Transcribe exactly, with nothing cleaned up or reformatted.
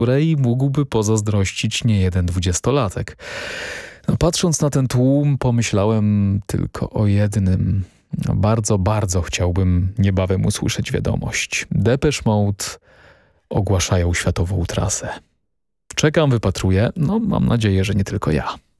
której mógłby pozazdrościć niejeden dwudziestolatek. No, patrząc na ten tłum, pomyślałem tylko o jednym. No, bardzo, bardzo chciałbym niebawem usłyszeć wiadomość. Depeche Mode ogłaszają światową trasę. Czekam, wypatruję. No, mam nadzieję, że nie tylko ja.